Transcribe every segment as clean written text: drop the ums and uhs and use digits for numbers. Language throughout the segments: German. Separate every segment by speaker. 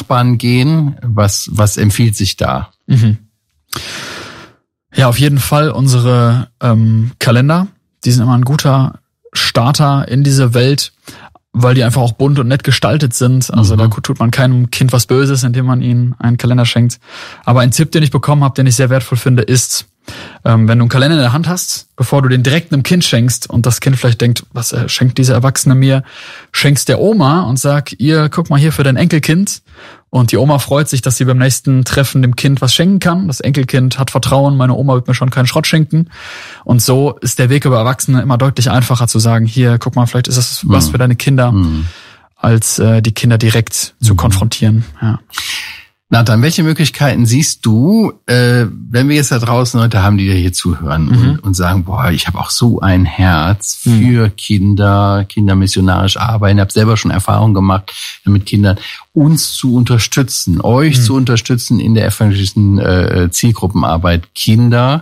Speaker 1: Nachbarn gehen? Was empfiehlt sich da?
Speaker 2: Ja, auf jeden Fall unsere Kalender. Die sind immer ein guter Starter in diese Welt, weil die einfach auch bunt und nett gestaltet sind. Also da tut man keinem Kind was Böses, indem man ihnen einen Kalender schenkt. Aber ein Tipp, den ich bekommen habe, den ich sehr wertvoll finde, ist, wenn du einen Kalender in der Hand hast, bevor du den direkt einem Kind schenkst und das Kind vielleicht denkt, was schenkt diese Erwachsene mir, schenkst der Oma und sag, ihr, guck mal hier für dein Enkelkind. Und die Oma freut sich, dass sie beim nächsten Treffen dem Kind was schenken kann. Das Enkelkind hat Vertrauen, meine Oma wird mir schon keinen Schrott schenken. Und so ist der Weg über Erwachsene immer deutlich einfacher zu sagen, hier, guck mal, vielleicht ist das was für deine Kinder, als die Kinder direkt zu konfrontieren. Ja.
Speaker 1: Nathan, welche Möglichkeiten siehst du, wenn wir jetzt da draußen Leute haben, die dir hier zuhören und sagen, boah, ich habe auch so ein Herz für Kinder, kindermissionarisch arbeiten, habe selber schon Erfahrungen gemacht mit Kindern, uns zu unterstützen, euch zu unterstützen in der evangelischen Zielgruppenarbeit Kinder.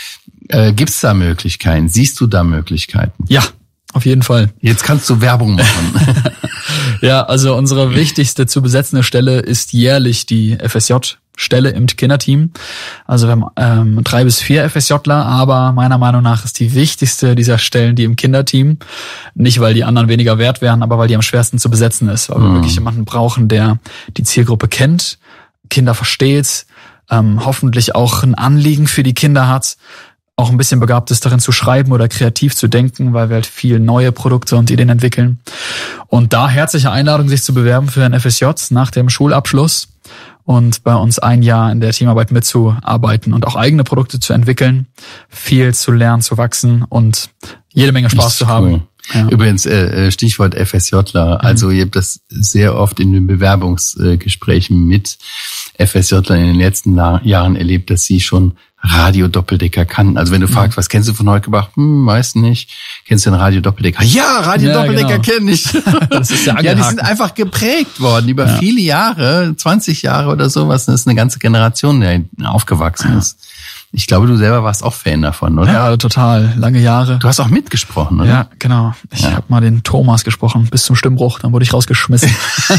Speaker 1: Gibt's da Möglichkeiten? Siehst du da Möglichkeiten?
Speaker 2: Ja, auf jeden Fall.
Speaker 1: Jetzt kannst du Werbung machen.
Speaker 2: Ja, also unsere wichtigste zu besetzende Stelle ist jährlich die FSJ-Stelle im Kinderteam. Also wir haben 3 bis 4 FSJler, aber meiner Meinung nach ist die wichtigste dieser Stellen die im Kinderteam. Nicht, weil die anderen weniger wert wären, aber weil die am schwersten zu besetzen ist. Weil wir wirklich jemanden brauchen, der die Zielgruppe kennt, Kinder versteht, hoffentlich auch ein Anliegen für die Kinder hat, auch ein bisschen begabt ist, darin zu schreiben oder kreativ zu denken, weil wir halt viel neue Produkte und Ideen entwickeln. Und da herzliche Einladung, sich zu bewerben für ein FSJ nach dem Schulabschluss und bei uns ein Jahr in der Teamarbeit mitzuarbeiten und auch eigene Produkte zu entwickeln, viel zu lernen, zu wachsen und jede Menge Spaß zu haben. Ja.
Speaker 1: Übrigens, Stichwort FSJler. Also ihr habt das sehr oft in den Bewerbungsgesprächen mit FSJlern in den letzten Jahren erlebt, dass sie schon Radio-Doppeldecker kannten. Also wenn du fragst, was kennst du von Heukebach? Weiß nicht. Kennst du den Radio-Doppeldecker? Ja, Radio-Doppeldecker kenne ich.
Speaker 2: Das ist ja,
Speaker 1: ja, die sind einfach geprägt worden über viele Jahre, 20 Jahre oder sowas. Das ist eine ganze Generation, die aufgewachsen ist. Ich glaube, du selber warst auch Fan davon, oder?
Speaker 2: Ja, total. Lange Jahre.
Speaker 1: Du hast auch mitgesprochen, oder?
Speaker 2: Ja, genau. Ich habe mal den Thomas gesprochen, bis zum Stimmbruch. Dann wurde ich rausgeschmissen.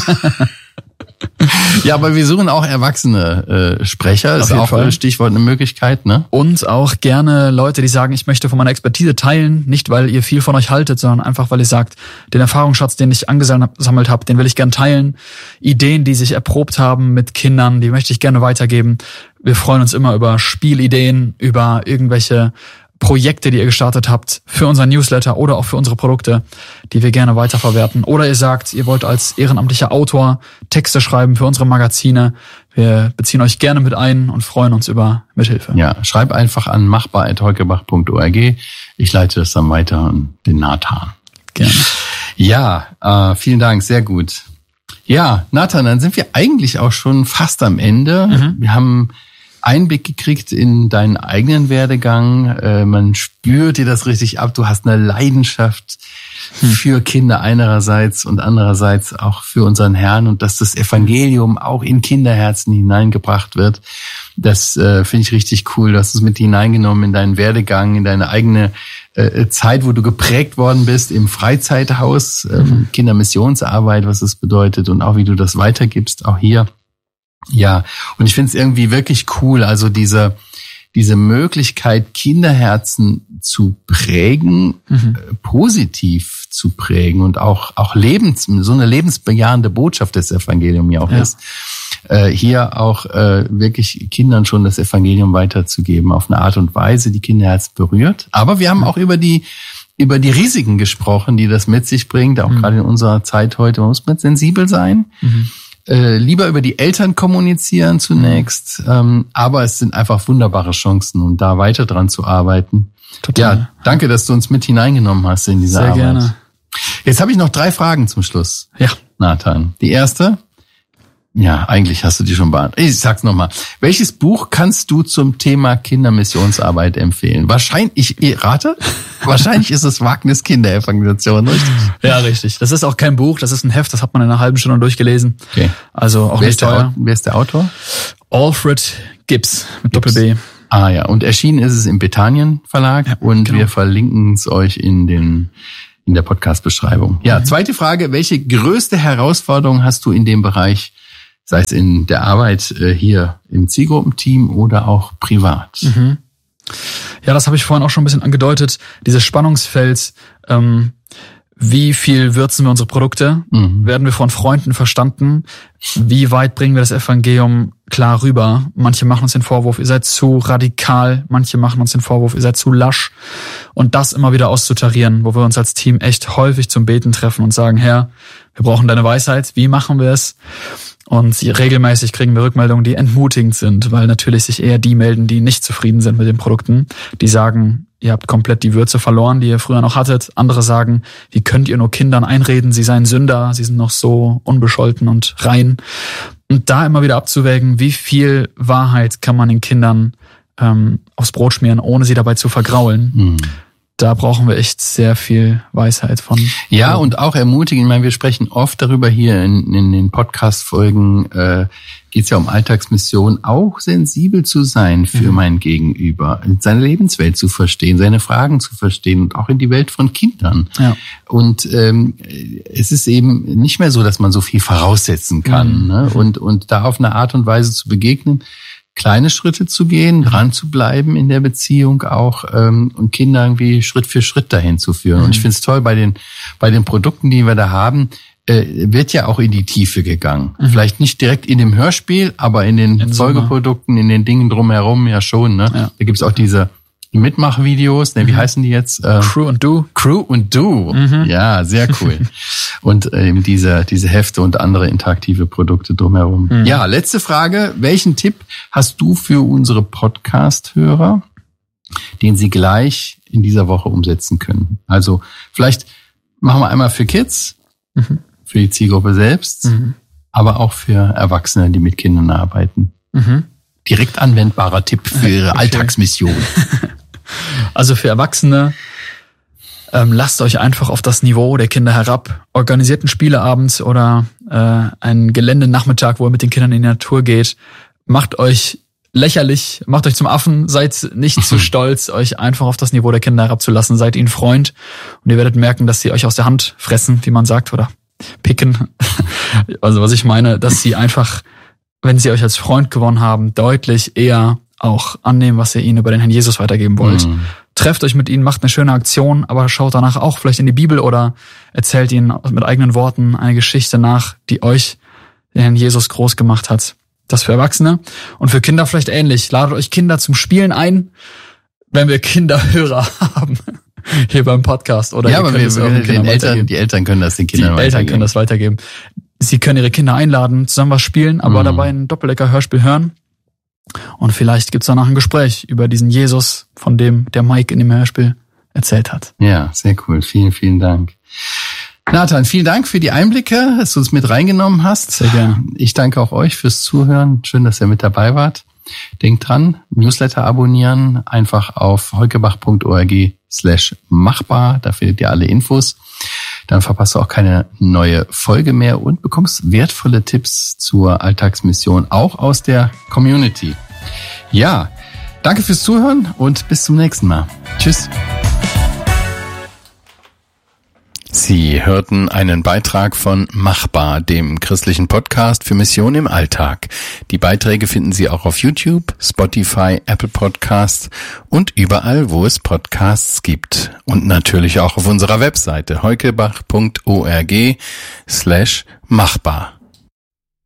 Speaker 1: Ja, aber wir suchen auch erwachsene Sprecher. Ist auch Fall. Stichwort eine Möglichkeit, ne?
Speaker 2: Und auch gerne Leute, die sagen, ich möchte von meiner Expertise teilen. Nicht, weil ihr viel von euch haltet, sondern einfach, weil ihr sagt, den Erfahrungsschatz, den ich angesammelt habe, den will ich gern teilen. Ideen, die sich erprobt haben mit Kindern, die möchte ich gerne weitergeben. Wir freuen uns immer über Spielideen, über irgendwelche Projekte, die ihr gestartet habt für unseren Newsletter oder auch für unsere Produkte, die wir gerne weiterverwerten. Oder ihr sagt, ihr wollt als ehrenamtlicher Autor Texte schreiben für unsere Magazine. Wir beziehen euch gerne mit ein und freuen uns über Mithilfe.
Speaker 1: Ja, schreib einfach an machbar@heukebach.org. Ich leite das dann weiter an den Nathan.
Speaker 2: Gerne.
Speaker 1: Ja, vielen Dank, sehr gut. Ja, Nathan, dann sind wir eigentlich auch schon fast am Ende. Wir haben Einblick gekriegt in deinen eigenen Werdegang. Man spürt dir das richtig ab. Du hast eine Leidenschaft für Kinder einerseits und andererseits auch für unseren Herrn und dass das Evangelium auch in Kinderherzen hineingebracht wird. Das finde ich richtig cool. Du hast es mit hineingenommen in deinen Werdegang, in deine eigene Zeit, wo du geprägt worden bist im Freizeithaus, Kindermissionsarbeit, was es bedeutet und auch wie du das weitergibst, auch hier. Ja, und ich finde es irgendwie wirklich cool, also diese Möglichkeit, Kinderherzen zu prägen, positiv zu prägen und auch so eine lebensbejahende Botschaft des Evangeliums ja auch ist, hier auch wirklich Kindern schon das Evangelium weiterzugeben auf eine Art und Weise, die Kinderherz berührt. Aber wir haben auch über die Risiken gesprochen, die das mit sich bringt, auch gerade in unserer Zeit heute. Man muss sensibel sein. Lieber über die Eltern kommunizieren zunächst, aber es sind einfach wunderbare Chancen, um da weiter dran zu arbeiten.
Speaker 2: Total.
Speaker 1: Ja, danke, dass du uns mit hineingenommen hast in diese Arbeit.
Speaker 2: Sehr gerne.
Speaker 1: Jetzt habe ich noch 3 Fragen zum Schluss.
Speaker 2: Ja.
Speaker 1: Nathan, die erste, ja, eigentlich hast du die schon beantwortet. Ich sag's nochmal. Welches Buch kannst du zum Thema Kindermissionsarbeit empfehlen? Wahrscheinlich ist es Wagnis Kinderevangelisation, richtig?
Speaker 2: Ja, richtig. Das ist auch kein Buch, das ist ein Heft, das hat man in einer halben Stunde durchgelesen.
Speaker 1: Okay.
Speaker 2: Also auch nicht teuer.
Speaker 1: Wer ist der Autor?
Speaker 2: Alfred Gibbs mit Doppel-B.
Speaker 1: Ah ja, und erschienen ist es im Bethanien Verlag und wir verlinken es euch in der Podcast-Beschreibung. Ja, zweite Frage. Welche größte Herausforderung hast du in dem Bereich sei es in der Arbeit hier im Zielgruppenteam oder auch privat.
Speaker 2: Ja, das habe ich vorhin auch schon ein bisschen angedeutet. Dieses Spannungsfeld, wie viel würzen wir unsere Produkte? Werden wir von Freunden verstanden? Wie weit bringen wir das Evangelium klar rüber? Manche machen uns den Vorwurf, ihr seid zu radikal. Manche machen uns den Vorwurf, ihr seid zu lasch. Und das immer wieder auszutarieren, wo wir uns als Team echt häufig zum Beten treffen und sagen, Herr, wir brauchen deine Weisheit. Wie machen wir es? Und regelmäßig kriegen wir Rückmeldungen, die entmutigend sind, weil natürlich sich eher die melden, die nicht zufrieden sind mit den Produkten. Die sagen, ihr habt komplett die Würze verloren, die ihr früher noch hattet. Andere sagen, wie könnt ihr nur Kindern einreden, sie seien Sünder, sie sind noch so unbescholten und rein. Und da immer wieder abzuwägen, wie viel Wahrheit kann man den Kindern aufs Brot schmieren, ohne sie dabei zu vergraulen. Da brauchen wir echt sehr viel Weisheit von.
Speaker 1: Ja, und auch ermutigen. Ich meine, wir sprechen oft darüber hier in den Podcast-Folgen, geht es ja um Alltagsmission, auch sensibel zu sein für mein Gegenüber, seine Lebenswelt zu verstehen, seine Fragen zu verstehen und auch in die Welt von Kindern.
Speaker 2: Ja.
Speaker 1: Und es ist eben nicht mehr so, dass man so viel voraussetzen kann, ne? Und da auf eine Art und Weise zu begegnen, kleine Schritte zu gehen, dran zu bleiben in der Beziehung auch und Kinder irgendwie Schritt für Schritt dahin zu führen. Und ich finde es toll, bei den Produkten, die wir da haben, wird ja auch in die Tiefe gegangen. Vielleicht nicht direkt in dem Hörspiel, aber in den Folgeprodukten, in den Dingen drumherum ja schon. Ne? Ja. Da gibt's auch diese Mitmachvideos, ne, wie heißen die jetzt?
Speaker 2: Crew und Do.
Speaker 1: Crew und Do. Ja, sehr cool. Und eben diese Hefte und andere interaktive Produkte drumherum. Ja, letzte Frage. Welchen Tipp hast du für unsere Podcast-Hörer, den sie gleich in dieser Woche umsetzen können? Also vielleicht machen wir einmal für Kids, für die Zielgruppe selbst, aber auch für Erwachsene, die mit Kindern arbeiten. Direkt anwendbarer Tipp für ihre Alltagsmission.
Speaker 2: Also für Erwachsene, lasst euch einfach auf das Niveau der Kinder herab. Organisiert einen Spieleabend oder einen Geländenachmittag, wo ihr mit den Kindern in die Natur geht. Macht euch lächerlich, macht euch zum Affen, seid nicht zu stolz, euch einfach auf das Niveau der Kinder herabzulassen. Seid ihnen Freund und ihr werdet merken, dass sie euch aus der Hand fressen, wie man sagt, oder picken. Also was ich meine, dass sie einfach, wenn sie euch als Freund gewonnen haben, deutlich eher auch annehmen, was ihr ihnen über den Herrn Jesus weitergeben wollt. Trefft euch mit ihnen, macht eine schöne Aktion, aber schaut danach auch vielleicht in die Bibel oder erzählt ihnen mit eigenen Worten eine Geschichte nach, die euch den Herrn Jesus groß gemacht hat. Das für Erwachsene. Und für Kinder vielleicht ähnlich. Ladet euch Kinder zum Spielen ein, wenn wir Kinderhörer haben. Hier beim Podcast. Oder
Speaker 1: ja, aber die Eltern können das den Kindern weitergeben. Die Eltern können das
Speaker 2: weitergeben. Sie können ihre Kinder einladen, zusammen was spielen, aber dabei ein Doppeldecker-Hörspiel hören. Und vielleicht gibt's danach ein Gespräch über diesen Jesus, von dem der Mike in dem Hörspiel erzählt hat.
Speaker 1: Ja, sehr cool. Vielen, vielen Dank. Nathan, vielen Dank für die Einblicke, dass du uns mit reingenommen hast.
Speaker 2: Sehr gerne.
Speaker 1: Ich danke auch euch fürs Zuhören. Schön, dass ihr mit dabei wart. Denkt dran, Newsletter abonnieren, einfach auf heukebach.org/machbar. Da findet ihr alle Infos. Dann verpasst du auch keine neue Folge mehr und bekommst wertvolle Tipps zur Alltagsmission, auch aus der Community. Ja, danke fürs Zuhören und bis zum nächsten Mal. Tschüss. Sie hörten einen Beitrag von Machbar, dem christlichen Podcast für Mission im Alltag. Die Beiträge finden Sie auch auf YouTube, Spotify, Apple Podcasts und überall, wo es Podcasts gibt. Und natürlich auch auf unserer Webseite heukebach.org/machbar.